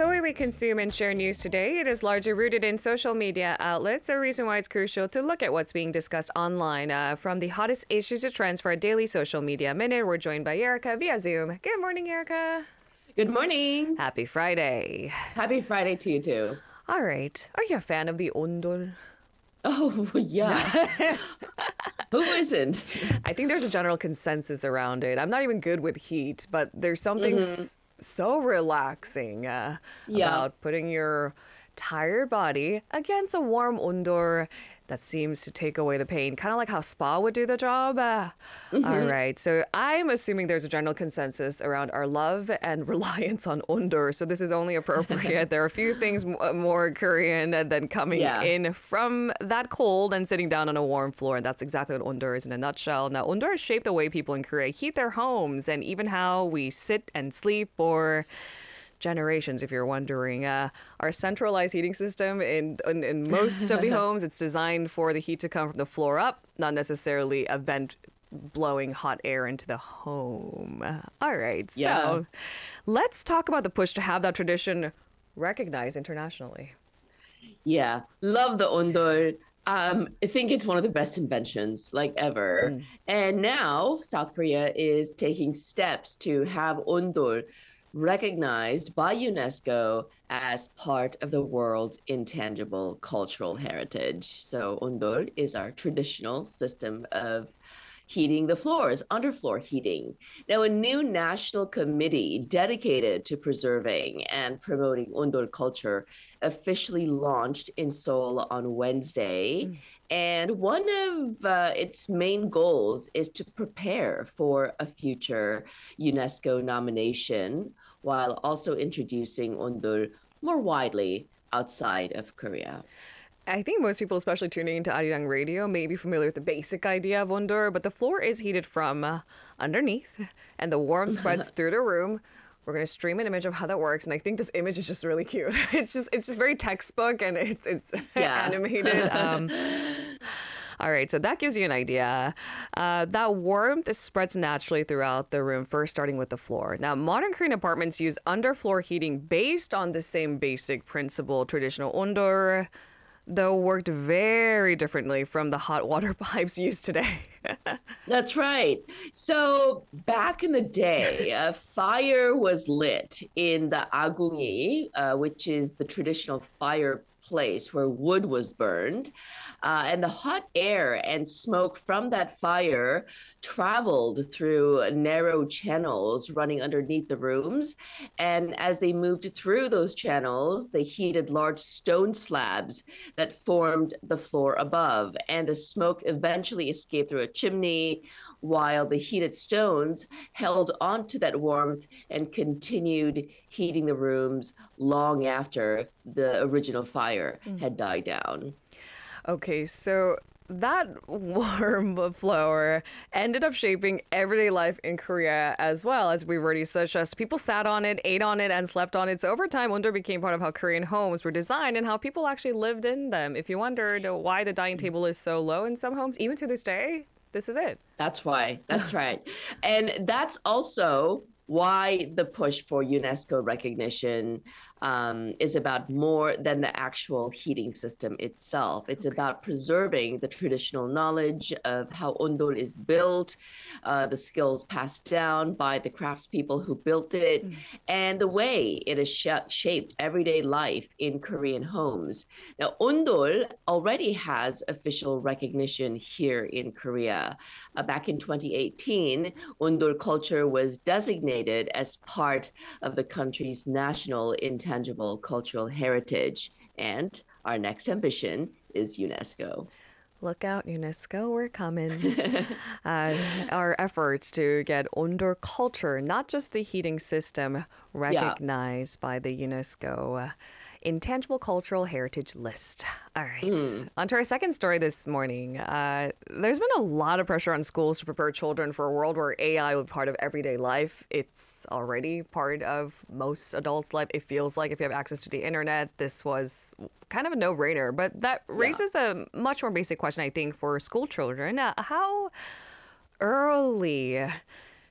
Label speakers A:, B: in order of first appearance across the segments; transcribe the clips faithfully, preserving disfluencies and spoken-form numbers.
A: The way we consume and share news today, it is largely rooted in social media outlets, a reason why it's crucial to look at what's being discussed online. Uh, from the hottest issues to trends for our daily social media minute, we're joined by Erica via Zoom. Good morning, Erica.
B: Good morning.
A: Happy Friday.
B: Happy Friday to you too.
A: All right. Are you a fan of the ondol?
B: Oh, yeah. Who isn't?
A: I think there's a general consensus around it. I'm not even good with heat, but there's something
B: Mhm.
A: s- so relaxing uh,
B: Yeah.
A: about putting your tired body against a warm ondol that seems to take away the pain, kind of like how spa would do the job. Uh, all right, so I'm assuming there's a general consensus around our love and reliance on ondol, so this is only appropriate. There are a few things m- uh, more Korean than coming
B: Yeah.
A: in from that cold and sitting down on a warm floor, and that's exactly what ondol is in a nutshell. Now, ondol has shaped the way people in Korea heat their homes and even how we sit and sleep for generations, if you're wondering. Uh, our centralized heating system in, in in most of the homes, it's designed for the heat to come from the floor up, not necessarily a vent blowing hot air into the home. All right,
B: Yeah.
A: so let's talk about the push to have that tradition recognized internationally.
B: Yeah. Love the ondol. Um, I think it's one of the best inventions like ever. And now South Korea is taking steps to have ondol recognized by UNESCO as part of the world's intangible cultural heritage. So ondol is our traditional system of heating the floors, underfloor heating. Now, a new national committee dedicated to preserving and promoting ondol culture officially launched in Seoul on Wednesday. And one of uh, its main goals is to prepare for a future UNESCO nomination while also introducing ondol more widely outside of Korea.
A: I think most people, especially tuning into Arirang Radio, may be familiar with the basic idea of ondol, but the floor is heated from uh, underneath and the warmth spreads through the room. We're going to stream an image of how that works, and I think this image is just really cute. It's just it's just very textbook and it's it's
B: Yeah.
A: animated. Um, all right, so that gives you an idea. Uh, that warmth spreads naturally throughout the room, first starting with the floor. Now, modern Korean apartments use underfloor heating based on the same basic principle. Traditional ondol, though, worked very differently from the hot water pipes used today.
B: That's right. So back in the day, a fire was lit in the agungi, uh, which is the traditional fireplace where wood was burned. Uh, and the hot air and smoke from that fire traveled through narrow channels running underneath the rooms. And as they moved through those channels, they heated large stone slabs that formed the floor above. And the smoke eventually escaped through a chimney, while the heated stones held onto that warmth and continued heating the rooms long after the original fire had died down.
A: Okay, so that warm flower ended up shaping everyday life in Korea as well, as we've already suggest. People sat on it, ate on it, and slept on it. So over time, ondol became part of how Korean homes were designed and how people actually lived in them. If you wondered why the dining table is so low in some homes, even to this day, this is it.
B: That's why. That's right. And that's also why the push for UNESCO recognition um, is about more than the actual heating system itself. It's about preserving the traditional knowledge of how ondol is built, uh, the skills passed down by the craftspeople who built it, and the way it has sh- shaped everyday life in Korean homes. Now, ondol already has official recognition here in Korea. Uh, back in twenty eighteen, ondol culture was designated as part of the country's national intangible cultural heritage. And our next ambition is UNESCO.
A: Look out, UNESCO, we're coming. uh, our efforts to get ondol culture, not just the heating system, recognized by the UNESCO uh, Intangible Cultural Heritage List. All right, mm. on to our second story this morning. Uh, there's been a lot of pressure on schools to prepare children for a world where A I will be part of everyday life. It's already part of most adults' life. It feels like if you have access to the internet, this was kind of a no-brainer. But that raises yeah. a much more basic question, I think, for school children. Uh, how early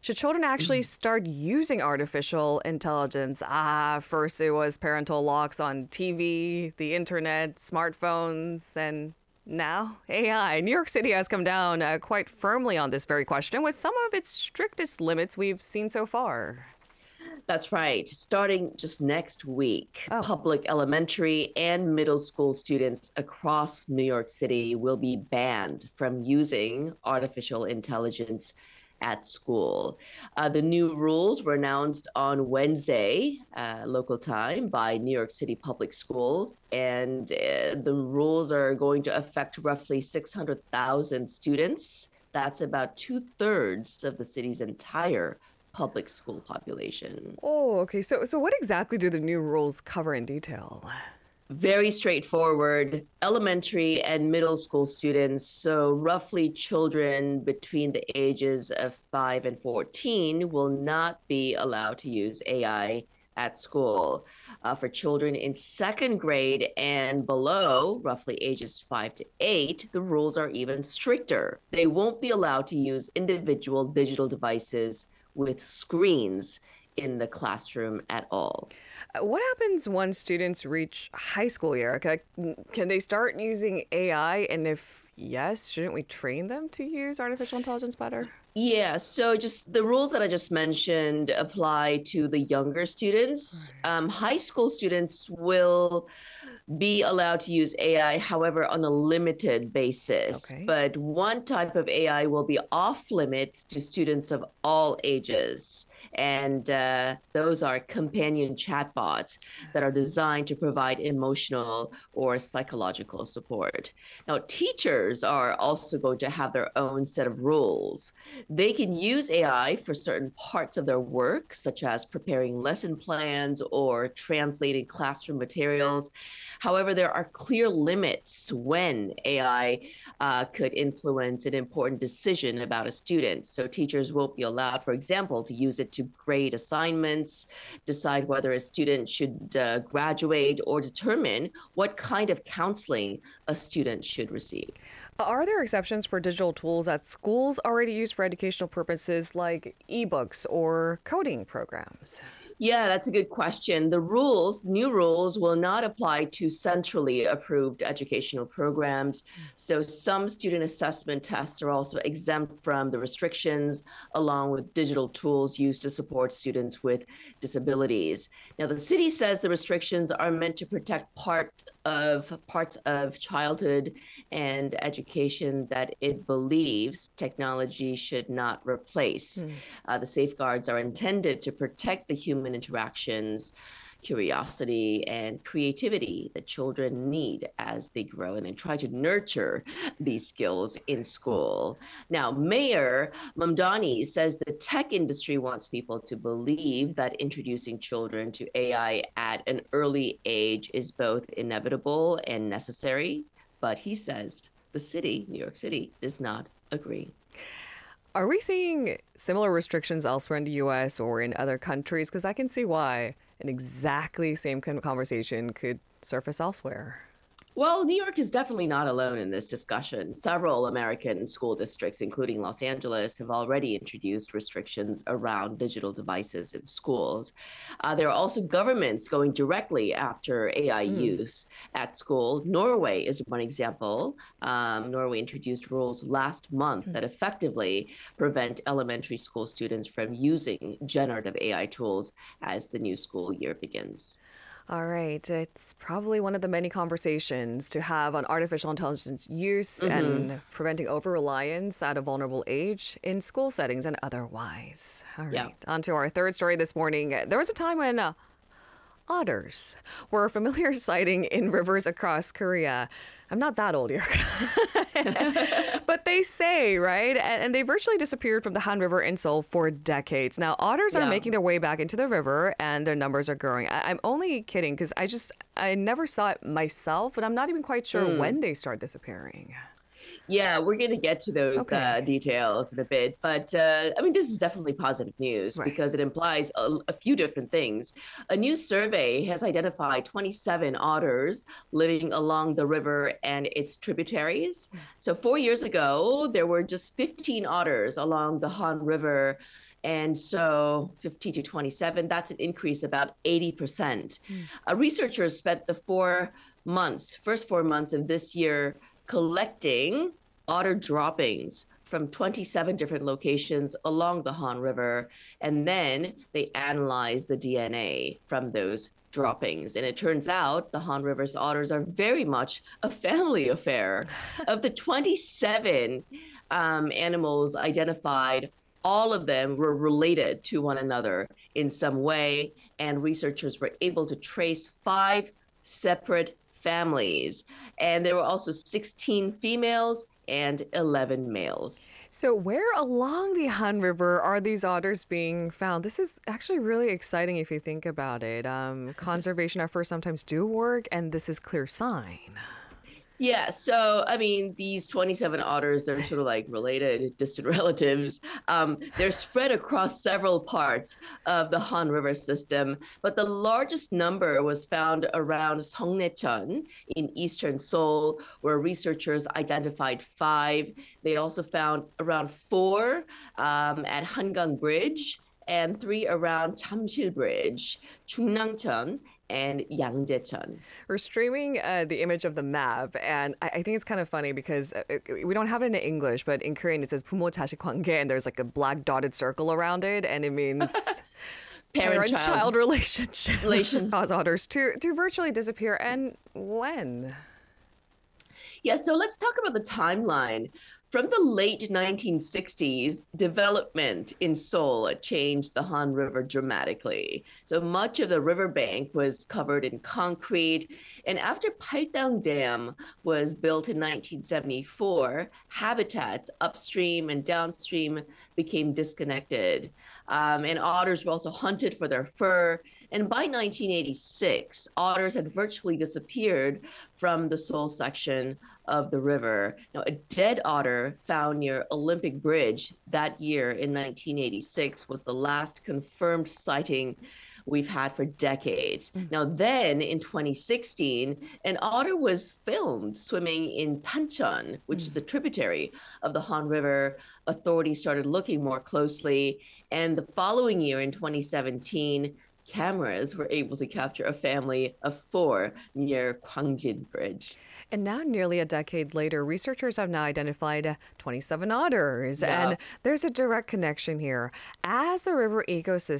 A: Should children actually start using artificial intelligence? Ah, first it was parental locks on T V, the internet, smartphones, and now A I. New York City has come down uh, quite firmly on this very question with some of its strictest limits we've seen so far.
B: That's right. Starting just next week,
A: Oh.
B: public elementary and middle school students across New York City will be banned from using artificial intelligence at school. Uh, the new rules were announced on Wednesday, uh, local time, by New York City Public Schools. And uh, the rules are going to affect roughly six hundred thousand students. That's about two thirds of the city's entire public school population.
A: Oh, okay. So, so what exactly do the new rules cover in detail?
B: Very straightforward. Elementary and middle school students, so roughly children between the ages of five and fourteen, will not be allowed to use A I at school. Uh, for children in second grade and below, roughly ages five to eight, the rules are even stricter. They won't be allowed to use individual digital devices with screens in the classroom at all.
A: Uh, What happens once students reach high school, Erica? Can they start using A I? And if yes, shouldn't we train them to use artificial intelligence better?
B: Yeah, so just the rules that I just mentioned apply to the younger students. Um, high school students will be allowed to use A I, however, on a limited basis.
A: Okay.
B: But one type of A I will be off limits to students of all ages. And uh, those are companion chatbots that are designed to provide emotional or psychological support. Now, teachers are also going to have their own set of rules. They can use A I for certain parts of their work, such as preparing lesson plans or translating classroom materials. However, there are clear limits when A I uh, could influence an important decision about a student. So teachers won't be allowed, for example, to use it to grade assignments, decide whether a student should uh, graduate, or determine what kind of counseling a student should receive.
A: Are there exceptions for digital tools that schools already use for educational purposes like ebooks or coding programs?
B: Yeah, that's a good question. The rules, new rules, will not apply to centrally approved educational programs. So some student assessment tests are also exempt from the restrictions, along with digital tools used to support students with disabilities. Now, the city says the restrictions are meant to protect part of parts of childhood and education that it believes technology should not replace. Mm. Uh, the safeguards are intended to protect the human interactions, curiosity, and creativity that children need as they grow, and they try to nurture these skills in school. Now, Mayor Mamdani says the tech industry wants people to believe that introducing children to A I at an early age is both inevitable and necessary, but he says the city, New York City, does not agree.
A: Are we seeing similar restrictions elsewhere in the U S or in other countries? Because I can see why an exactly same kind of conversation could surface elsewhere.
B: Well, New York is definitely not alone in this discussion. Several American school districts, including Los Angeles, have already introduced restrictions around digital devices in schools. Uh, there are also governments going directly after A I mm. use at school. Norway is one example. Um, Norway introduced rules last month mm. that effectively prevent elementary school students from using generative A I tools as the new school year begins.
A: All right. It's probably one of the many conversations to have on artificial intelligence use mm-hmm. and preventing over-reliance at a vulnerable age in school settings and otherwise. All right. Yeah. On to our third story this morning. There was a time when uh, otters were a familiar sighting in rivers across Korea. I'm not that old here. But they say, right? And, and they virtually disappeared from the Han River in Seoul for decades. Now, otters yeah. are making their way back into the river and their numbers are growing. I, I'm only kidding because I just, I never saw it myself, and I'm not even quite sure mm. when they start disappearing.
B: Yeah, we're going to get to those okay. uh, details in a bit. But uh, I mean, this is definitely positive news right. because it implies a, a few different things. A new survey has identified twenty-seven otters living along the river and its tributaries. So four years ago, there were just fifteen otters along the Han River And so fifteen to twenty-seven, that's an increase about eighty percent. Mm. Uh, researchers spent the four months, first four months of this year collecting otter droppings from twenty-seven different locations along the Han River. And then they analyzed the D N A from those droppings. And it turns out the Han River's otters are very much a family affair. Of the twenty-seven um, animals identified, all of them were related to one another in some way. And researchers were able to trace five separate families. And there were also sixteen females and eleven males.
A: So where along the Han River are these otters being found? This is actually really exciting if you think about it. Um, conservation efforts sometimes do work, and this is clear sign.
B: Yeah, so I mean, these twenty-seven otters, they're sort of like related, distant relatives. Um, they're spread across several parts of the Han River system, but the largest number was found around Seongnaecheon in eastern Seoul, where researchers identified five. They also found around four um, at Hangang Bridge and three around Chamsil Bridge, Chungnangcheon, and Yangjaecheon.
A: We're streaming uh, the image of the map, and I, I think it's kind of funny because uh, we don't have it in English, but in Korean it says 부모 자식 관계, and there's like a black dotted circle around it, and it means parent-child parent relationship. Relations cause otters to to virtually disappear. And when?
B: Yeah, so let's talk about the timeline. From the late nineteen sixties, development in Seoul changed the Han River dramatically. So much of the riverbank was covered in concrete. And after Paltang Dam was built in nineteen seventy-four, habitats upstream and downstream became disconnected. Um, and otters were also hunted for their fur. And by nineteen eighty-six, otters had virtually disappeared from the Seoul section of the river. Now, a dead otter found near Olympic Bridge that year in nineteen eighty-six was the last confirmed sighting we've had for decades. Mm. Now, then in twenty sixteen, an otter was filmed swimming in Tancheon, which mm. is a tributary of the Han River. Authorities started looking more closely. And the following year in twenty seventeen, cameras were able to capture a family of four near Gwangjin Bridge.
A: And now, nearly a decade later, researchers have now identified twenty-seven otters.
B: Yeah.
A: And there's a direct connection here. As the river ecosystem